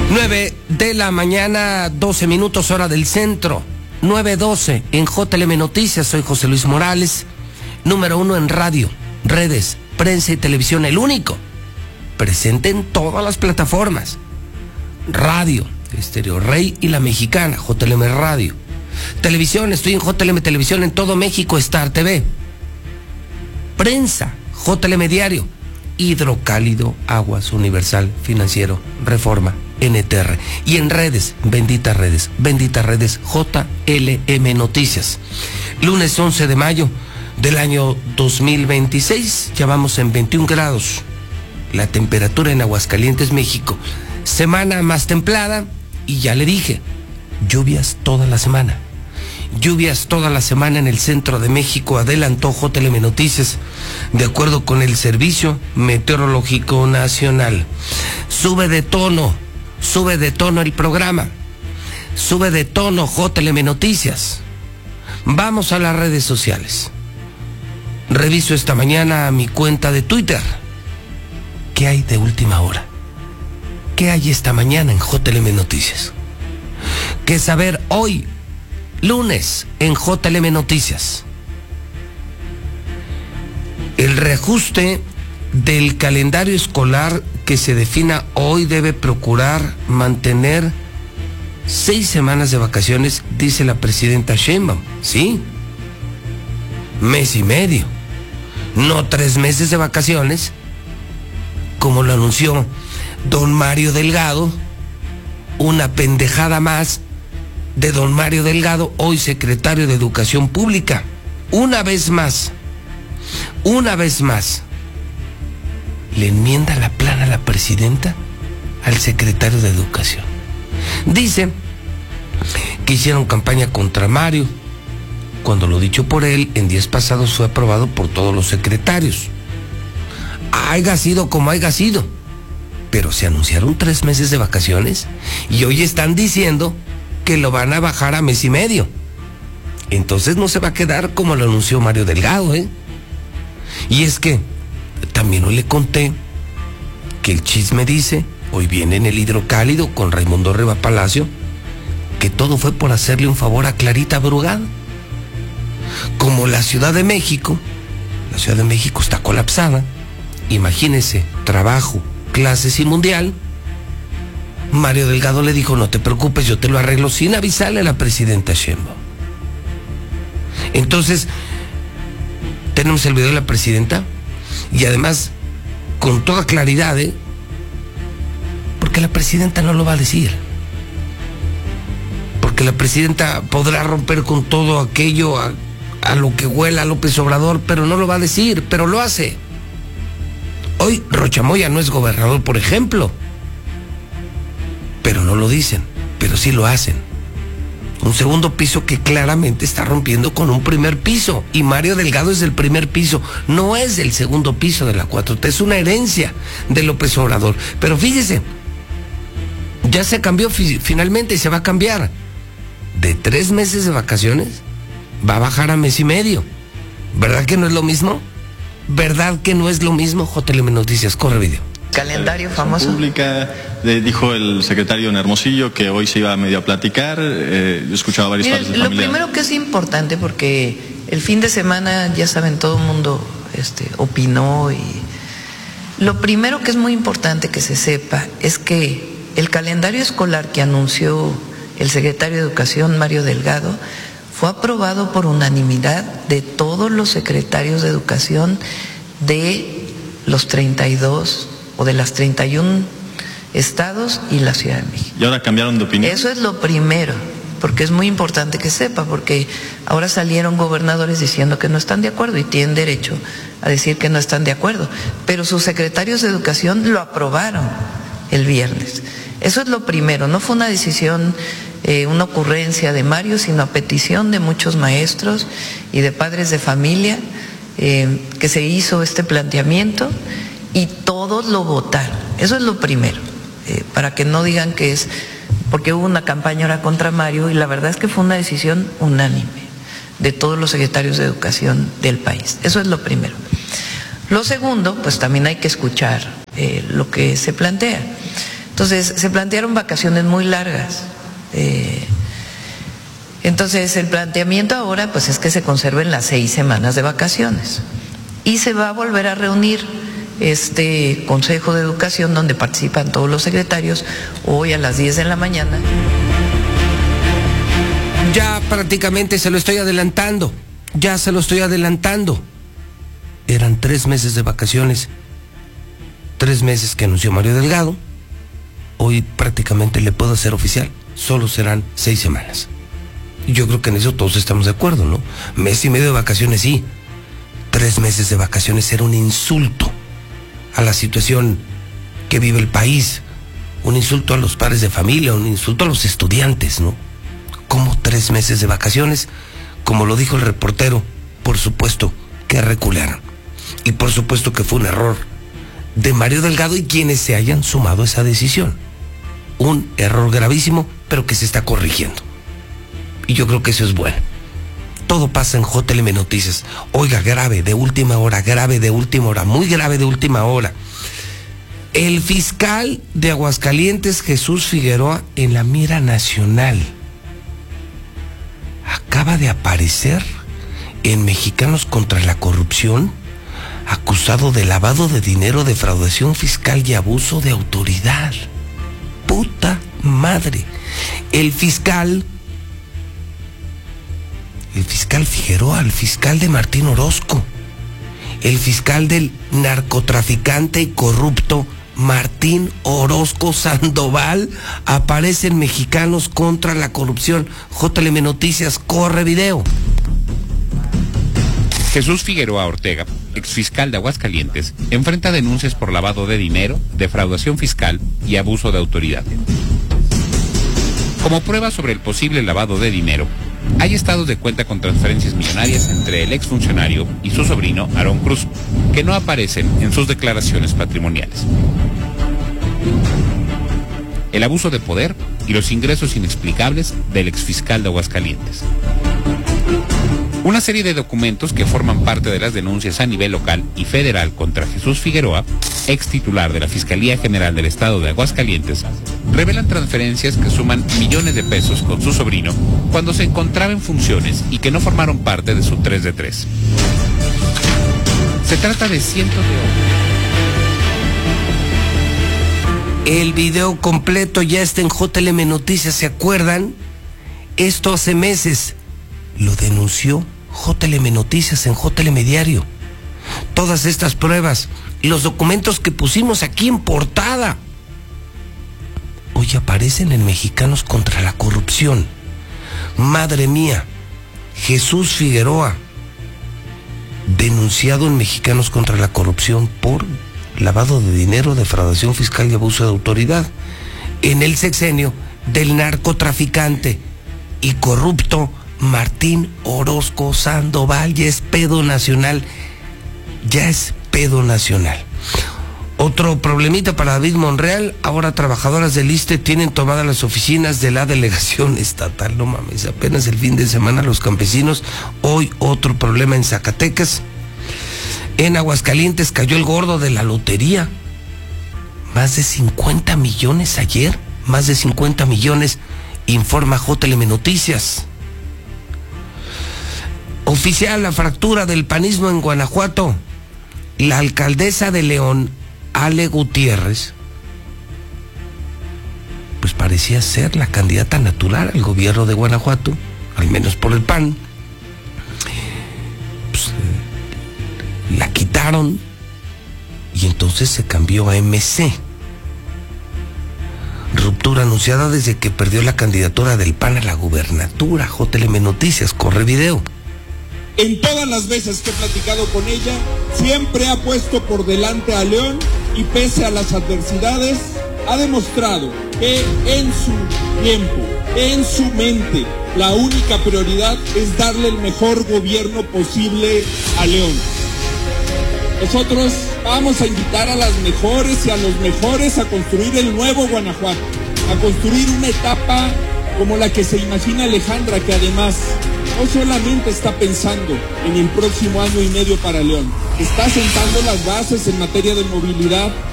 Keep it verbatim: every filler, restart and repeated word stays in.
nueve de la mañana, doce minutos hora del centro, nueve doce en J L M Noticias. Soy José Luis Morales, número uno en radio, redes, prensa y televisión, el único presente en todas las plataformas. Radio, Estéreo Rey y La Mexicana, J L M Radio. Televisión, estoy en J L M Televisión en todo México, Star T V. Prensa, J L M Diario, Hidrocálido, Aguas, Universal, Financiero, Reforma, N T R. Y en redes, benditas redes, benditas redes, J L M Noticias. Lunes once de mayo del año dos mil veintiséis, ya vamos en veintiún grados. La temperatura en Aguascalientes, México. Semana más templada y ya le dije, lluvias toda la semana. Lluvias toda la semana en el centro de México, adelantó J L M Noticias, de acuerdo con el Servicio Meteorológico Nacional. Sube de tono, sube de tono el programa, sube de tono J L M Noticias. Vamos a las redes sociales. Reviso esta mañana mi cuenta de Twitter. ¿Qué hay de última hora? ¿Qué hay esta mañana en J L M Noticias? ¿Qué saber hoy, lunes, en J L M Noticias? El reajuste del calendario escolar que se defina hoy debe procurar mantener seis semanas de vacaciones, dice la presidenta Sheinbaum. Sí, mes y medio, no tres meses de vacaciones, como lo anunció don Mario Delgado, una pendejada más de don Mario Delgado, hoy secretario de Educación Pública. Una vez más, una vez más, le enmienda la plana a la presidenta al secretario de Educación. Dice que hicieron campaña contra Mario, cuando lo dicho por él en días pasados fue aprobado por todos los secretarios. Haya sido como haya sido, pero se anunciaron tres meses de vacaciones y hoy están diciendo que lo van a bajar a mes y medio. Entonces no se va a quedar como lo anunció Mario Delgado, ¿eh? Y es que también hoy le conté que el chisme dice, hoy viene en el Hidrocálido con Raimundo Riva Palacio, que todo fue por hacerle un favor a Clarita Brugada. Como la Ciudad de México, la Ciudad de México está colapsada, imagínese, trabajo, clases y mundial. Mario Delgado le dijo, no te preocupes, yo te lo arreglo, sin avisarle a la presidenta Sheinbaum. Entonces, tenemos el video de la presidenta y además, con toda claridad, ¿eh? Porque la presidenta no lo va a decir. Porque la presidenta podrá romper con todo aquello a, a lo que huela a López Obrador, pero no lo va a decir, pero lo hace. Hoy Rocha Moya no es gobernador, por ejemplo, pero no lo dicen, pero sí lo hacen. Un segundo piso que claramente está rompiendo con un primer piso, y Mario Delgado es del primer piso, no es del segundo piso de la cuatro T, es una herencia de López Obrador. Pero fíjese, ya se cambió finalmente y se va a cambiar. De tres meses de vacaciones, va a bajar a mes y medio. ¿Verdad que no es lo mismo? ¿Verdad que no es lo mismo? J L M Noticias, corre video. Calendario famoso. Pública, eh, dijo el secretario en Hermosillo que hoy se iba medio a platicar. Eh, yo he escuchado a varios Mira, padres de lo familia. primero que es importante, porque el fin de semana, ya saben, todo el mundo este, opinó, y lo primero que es muy importante que se sepa es que el calendario escolar que anunció el secretario de Educación, Mario Delgado, fue aprobado por unanimidad de todos los secretarios de Educación de los treinta y dos o de las treinta y uno estados y la Ciudad de México. ¿Y ahora cambiaron de opinión? Eso es lo primero, porque es muy importante que sepa, porque ahora salieron gobernadores diciendo que no están de acuerdo y tienen derecho a decir que no están de acuerdo, pero sus secretarios de Educación lo aprobaron el viernes. Eso es lo primero, no fue una decisión, eh, una ocurrencia de Mario, sino a petición de muchos maestros y de padres de familia, eh, que se hizo este planteamiento y todos lo votaron. Eso es lo primero, eh, para que no digan que es porque hubo una campaña ahora contra Mario, y la verdad es que fue una decisión unánime de todos los secretarios de Educación del país. Eso es lo primero. Lo segundo, pues también hay que escuchar eh, lo que se plantea. Entonces, se plantearon vacaciones muy largas. Eh, entonces, el planteamiento ahora pues es que se conserven las seis semanas de vacaciones. Y se va a volver a reunir este Consejo de Educación donde participan todos los secretarios hoy a las diez de la mañana. Ya prácticamente se lo estoy adelantando, ya se lo estoy adelantando. Eran tres meses de vacaciones, tres meses que anunció Mario Delgado. Hoy prácticamente le puedo hacer oficial, solo serán seis semanas. Y yo creo que en eso todos estamos de acuerdo, ¿no? Mes y medio de vacaciones, sí. Tres meses de vacaciones era un insulto a la situación que vive el país, un insulto a los padres de familia, un insulto a los estudiantes, ¿no? ¿Cómo tres meses de vacaciones? Como lo dijo el reportero, por supuesto que recularon. Y por supuesto que fue un error de Mario Delgado y quienes se hayan sumado a esa decisión. Un error gravísimo, pero que se está corrigiendo. Y yo creo que eso es bueno. Todo pasa en J L M Noticias. Oiga, grave, de última hora, grave de última hora, muy grave de última hora. El fiscal de Aguascalientes, Jesús Figueroa, en la mira nacional. Acaba de aparecer en Mexicanos contra la Corrupción, acusado de lavado de dinero, defraudación fiscal y abuso de autoridad. Puta madre. El fiscal, el fiscal Figueroa, el fiscal de Martín Orozco, el fiscal del narcotraficante y corrupto Martín Orozco Sandoval, aparece en Mexicanos contra la Corrupción. J L M Noticias, corre video. Jesús Figueroa Ortega, exfiscal de Aguascalientes, enfrenta denuncias por lavado de dinero, defraudación fiscal y abuso de autoridad. Como prueba sobre el posible lavado de dinero, hay estados de cuenta con transferencias millonarias entre el exfuncionario y su sobrino Aarón Cruz, que no aparecen en sus declaraciones patrimoniales. El abuso de poder y los ingresos inexplicables del exfiscal de Aguascalientes. Una serie de documentos que forman parte de las denuncias a nivel local y federal contra Jesús Figueroa, ex titular de la Fiscalía General del Estado de Aguascalientes, revelan transferencias que suman millones de pesos con su sobrino cuando se encontraba en funciones y que no formaron parte de su tres de tres. Se trata de cientos de horas. El video completo ya está en J L M Noticias, ¿se acuerdan? Esto hace meses lo denunció J L M Noticias en J L M Diario. Todas estas pruebas y los documentos que pusimos aquí en portada hoy aparecen en Mexicanos contra la Corrupción. Madre mía, Jesús Figueroa, denunciado en Mexicanos contra la Corrupción por lavado de dinero, defraudación fiscal y abuso de autoridad, en el sexenio del narcotraficante y corrupto Martín Orozco Sandoval. Ya es pedo nacional, ya es pedo nacional. Otro problemita para David Monreal, ahora trabajadoras del ISSSTE tienen tomadas las oficinas de la delegación estatal. No mames, apenas el fin de semana los campesinos. Hoy otro problema en Zacatecas. En Aguascalientes cayó el gordo de la lotería. Más de cincuenta millones ayer, más de cincuenta millones, informa J L M Noticias. Oficial la fractura del panismo en Guanajuato. La alcaldesa de León, Ale Gutiérrez, pues parecía ser la candidata natural al gobierno de Guanajuato, al menos por el P A N. Pues, eh, la quitaron y entonces se cambió a M C. Ruptura anunciada desde que perdió la candidatura del P A N a la gubernatura. J L M Noticias, corre video. En todas las veces que he platicado con ella, siempre ha puesto por delante a León y pese a las adversidades, ha demostrado que en su tiempo, en su mente, la única prioridad es darle el mejor gobierno posible a León. Nosotros vamos a invitar a las mejores y a los mejores a construir el nuevo Guanajuato, a construir una etapa como la que se imagina Alejandra, que además no solamente está pensando en el próximo año y medio para León, está sentando las bases en materia de movilidad